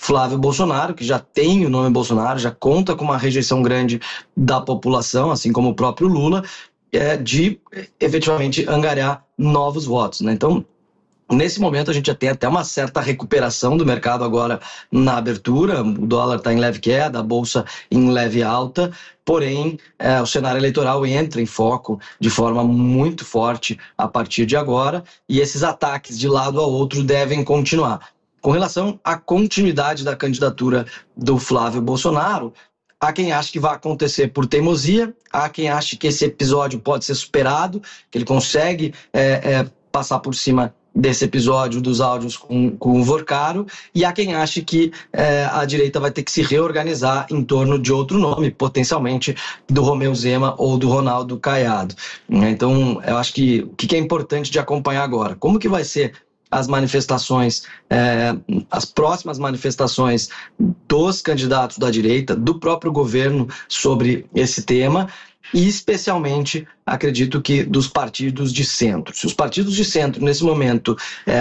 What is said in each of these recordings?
Flávio Bolsonaro, que já tem o nome Bolsonaro, já conta com uma rejeição grande da população, assim como o próprio Lula, de efetivamente angariar novos votos, né? Então, nesse momento, a gente já tem até uma certa recuperação do mercado agora na abertura. O dólar está em leve queda, a bolsa em leve alta, porém, o cenário eleitoral entra em foco de forma muito forte a partir de agora, e esses ataques de lado a outro devem continuar. Com relação à continuidade da candidatura do Flávio Bolsonaro, há quem ache que vai acontecer por teimosia, há quem ache que esse episódio pode ser superado, que ele consegue passar por cima desse episódio dos áudios com o Vorcaro, e há quem ache que a direita vai ter que se reorganizar em torno de outro nome, potencialmente do Romeu Zema ou do Ronaldo Caiado. Então, eu acho que o que é importante de acompanhar agora? Como que vai ser as manifestações, as próximas manifestações dos candidatos da direita, do próprio governo sobre esse tema, e especialmente, acredito que dos partidos de centro. Se os partidos de centro, nesse momento,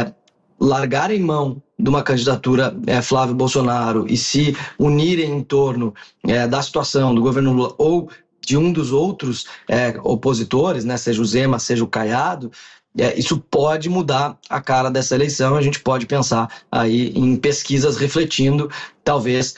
largarem mão de uma candidatura Flávio Bolsonaro e se unirem em torno da situação do governo Lula ou de um dos outros opositores, né, seja o Zema, seja o Caiado, isso pode mudar a cara dessa eleição. A gente pode pensar aí em pesquisas refletindo, talvez,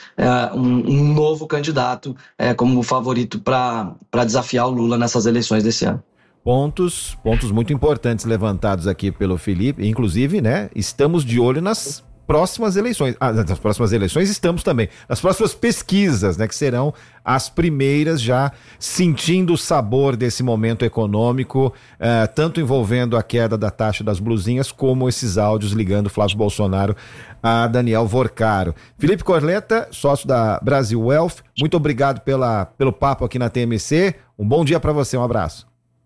um novo candidato como favorito para desafiar o Lula nessas eleições desse ano. Pontos muito importantes levantados aqui pelo Felipe, inclusive, né, estamos de olho nas próximas eleições. Nas próximas eleições estamos também. Nas próximas pesquisas, né, que serão as primeiras, já sentindo o sabor desse momento econômico, tanto envolvendo a queda da taxa das blusinhas, como esses áudios ligando Flávio Bolsonaro a Daniel Vorcaro. Felipe Corleta, sócio da Brasil Wealth, muito obrigado pelo papo aqui na TMC. Um bom dia para você, um abraço.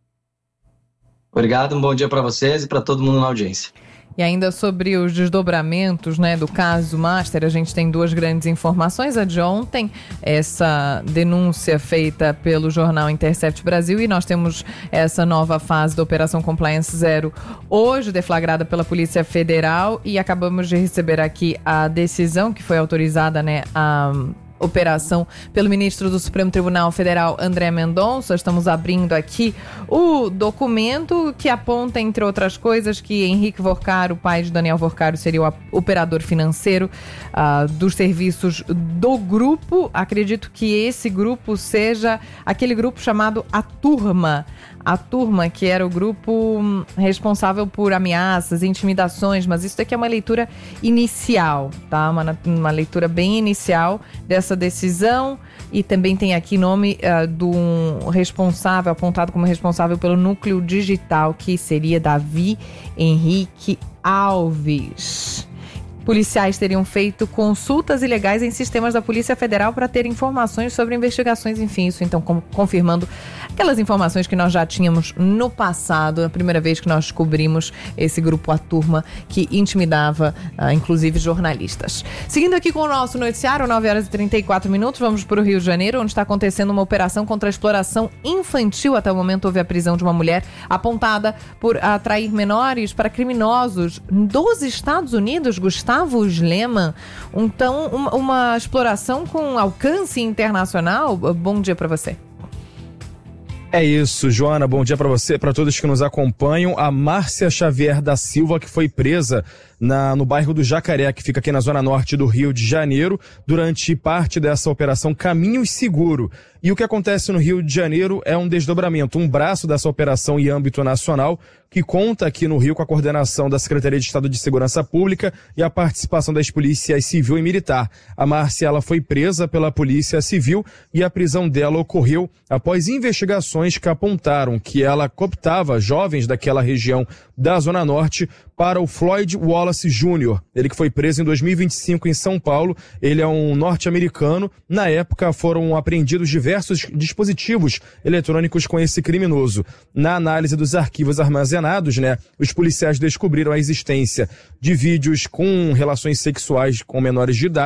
Obrigado, um bom dia para vocês e para todo mundo na audiência. E ainda sobre os desdobramentos, né, do caso Master, a gente tem duas grandes informações. A de ontem, essa denúncia feita pelo jornal Intercept Brasil, e nós temos essa nova fase da Operação Compliance Zero hoje, deflagrada pela Polícia Federal, e acabamos de receber aqui a decisão que foi autorizada, né, a operação pelo ministro do Supremo Tribunal Federal, André Mendonça. Estamos abrindo aqui o documento que aponta, entre outras coisas, que Henrique Vorcaro, o pai de Daniel Vorcaro, seria o operador financeiro dos serviços do grupo. Acredito que esse grupo seja aquele grupo chamado A Turma, que era o grupo responsável por ameaças, intimidações, mas isso daqui é uma leitura inicial, tá? Uma leitura bem inicial dessa decisão, e também tem aqui nome do responsável, apontado como responsável pelo núcleo digital, que seria Davi Henrique Alves. Policiais teriam feito consultas ilegais em sistemas da Polícia Federal para ter informações sobre investigações, enfim, isso então confirmando aquelas informações que nós já tínhamos no passado, a primeira vez que nós descobrimos esse grupo, A Turma, que intimidava, inclusive, jornalistas. Seguindo aqui com o nosso noticiário, 9h34, vamos para o Rio de Janeiro, onde está acontecendo uma operação contra a exploração infantil. Até o momento houve a prisão de uma mulher apontada por atrair menores para criminosos dos Estados Unidos, Gustavo Sleman. Então, uma exploração com alcance internacional. Bom dia para você. É isso, Joana, bom dia para você, para todos que nos acompanham. A Márcia Xavier da Silva, que foi presa no bairro do Jacaré, que fica aqui na zona norte do Rio de Janeiro, durante parte dessa operação Caminho Seguro. E o que acontece no Rio de Janeiro é um desdobramento, um braço dessa operação em âmbito nacional, que conta aqui no Rio com a coordenação da Secretaria de Estado de Segurança Pública e a participação das polícias civil e militar. A Márcia, ela foi presa pela Polícia Civil, e a prisão dela ocorreu após investigações que apontaram que ela cooptava jovens daquela região da Zona Norte para o Floyd Wallace Jr., ele que foi preso em 2025 em São Paulo. Ele é um norte-americano. Na época foram apreendidos diversos dispositivos eletrônicos com esse criminoso. Na análise dos arquivos armazenados, os policiais descobriram a existência de vídeos com relações sexuais com menores de idade,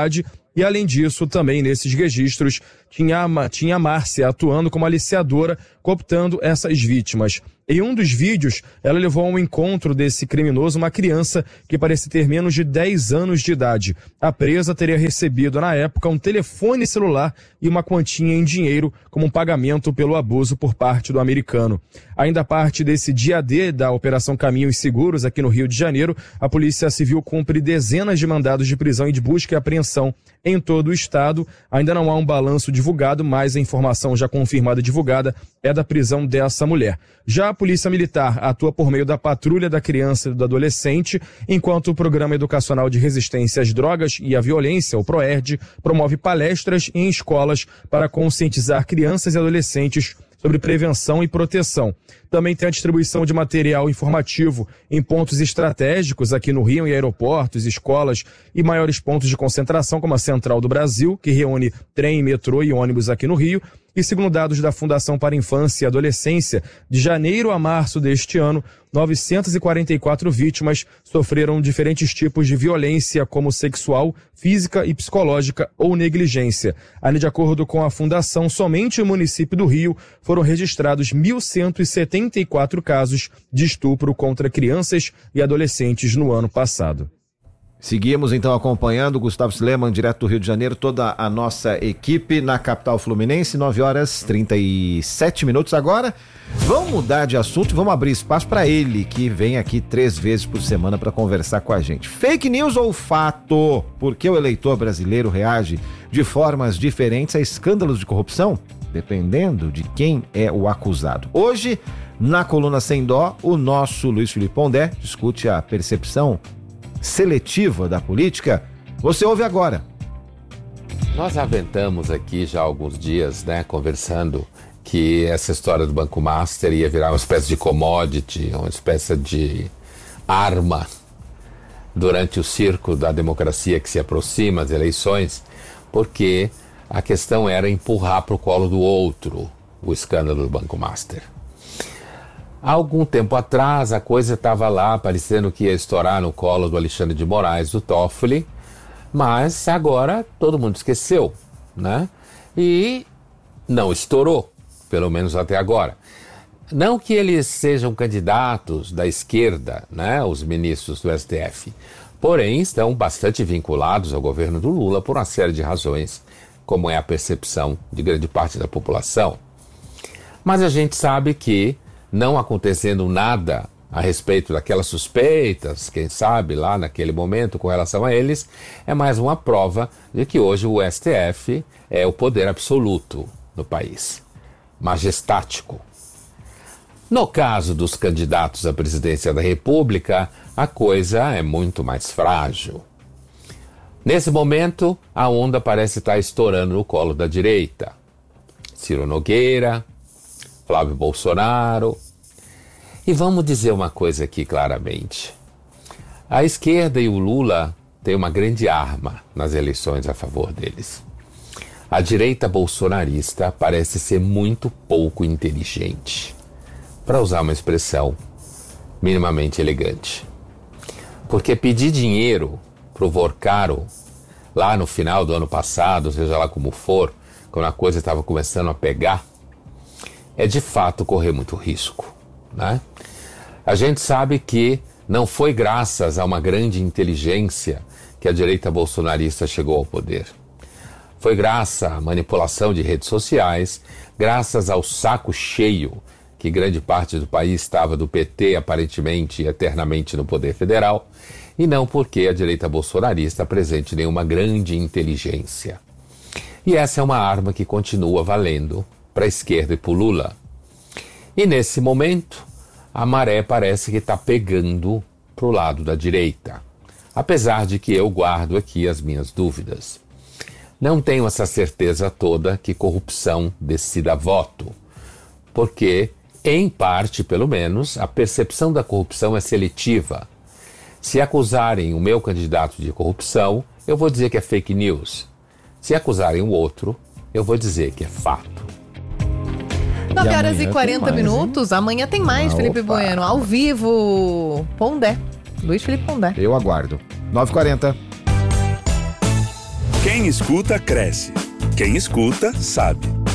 E além disso, também nesses registros, tinha a Márcia atuando como aliciadora, cooptando essas vítimas. Em um dos vídeos, ela levou ao encontro desse criminoso uma criança que parecia ter menos de 10 anos de idade. A presa teria recebido, na época, um telefone celular e uma quantia em dinheiro como um pagamento pelo abuso por parte do americano. Ainda parte desse dia D da Operação Caminhos Seguros aqui no Rio de Janeiro, a Polícia Civil cumpre dezenas de mandados de prisão e de busca e apreensão em todo o estado. Ainda não há um balanço divulgado, mas a informação já confirmada e divulgada é da prisão dessa mulher. Já a Polícia Militar atua por meio da Patrulha da Criança e do Adolescente, enquanto o Programa Educacional de Resistência às Drogas e à Violência, o PROERD, promove palestras em escolas para conscientizar crianças e adolescentes sobre prevenção e proteção. Também tem a distribuição de material informativo em pontos estratégicos aqui no Rio, em aeroportos, escolas e maiores pontos de concentração, como a Central do Brasil, que reúne trem, metrô e ônibus aqui no Rio. E segundo dados da Fundação para a Infância e Adolescência, de janeiro a março deste ano, 944 vítimas sofreram diferentes tipos de violência, como sexual, física e psicológica ou negligência. Ainda de acordo com a Fundação, somente no município do Rio foram registrados 1.174 casos de estupro contra crianças e adolescentes no ano passado. Seguimos então acompanhando o Gustavo Sleman, direto do Rio de Janeiro, toda a nossa equipe na capital fluminense, 9h37 agora. Vamos mudar de assunto e vamos abrir espaço para ele, que vem aqui 3 vezes por semana para conversar com a gente. Fake news ou fato? Por que o eleitor brasileiro reage de formas diferentes a escândalos de corrupção? Dependendo de quem é o acusado. Hoje, na coluna Sem Dó, o nosso Luiz Felipe Pondé discute a percepção seletiva da política. Você ouve agora. Nós aventamos aqui já há alguns dias, conversando que essa história do Banco Master ia virar uma espécie de commodity, uma espécie de arma durante o circo da democracia que se aproxima, as eleições, porque a questão era empurrar para o colo do outro o escândalo do Banco Master. Há algum tempo atrás, a coisa estava lá, parecendo que ia estourar no colo do Alexandre de Moraes, do Toffoli, mas agora todo mundo esqueceu, E não estourou, pelo menos até agora. Não que eles sejam candidatos da esquerda, os ministros do STF, porém estão bastante vinculados ao governo do Lula por uma série de razões, como é a percepção de grande parte da população. Mas a gente sabe que, não acontecendo nada a respeito daquelas suspeitas, quem sabe lá naquele momento com relação a eles, é mais uma prova de que hoje o STF é o poder absoluto no país, majestático. No caso dos candidatos à presidência da República, a coisa é muito mais frágil. Nesse momento, a onda parece estar estourando no colo da direita. Ciro Nogueira, Flávio Bolsonaro. E vamos dizer uma coisa aqui claramente. A esquerda e o Lula têm uma grande arma nas eleições a favor deles. A direita bolsonarista parece ser muito pouco inteligente, para usar uma expressão minimamente elegante. Porque pedir dinheiro pro Vorcaro lá no final do ano passado, seja lá como for, quando a coisa estava começando a pegar, é de fato correr muito risco, A gente sabe que não foi graças a uma grande inteligência que a direita bolsonarista chegou ao poder. Foi graças à manipulação de redes sociais, graças ao saco cheio que grande parte do país estava do PT, aparentemente e eternamente no poder federal, e não porque a direita bolsonarista apresente nenhuma grande inteligência. E essa é uma arma que continua valendo para a esquerda e para o Lula. E nesse momento, a maré parece que está pegando para o lado da direita, apesar de que eu guardo aqui as minhas dúvidas. Não tenho essa certeza toda que corrupção decida voto, porque, em parte pelo menos, a percepção da corrupção é seletiva. Se acusarem o meu candidato de corrupção, eu vou dizer que é fake news. Se acusarem o outro, eu vou dizer que é fato. 9h40. Amanhã tem mais, Felipe Bueno. Ao vivo. Pondé. Luiz Felipe Pondé. Eu aguardo. 9h40. Quem escuta, cresce. Quem escuta, sabe.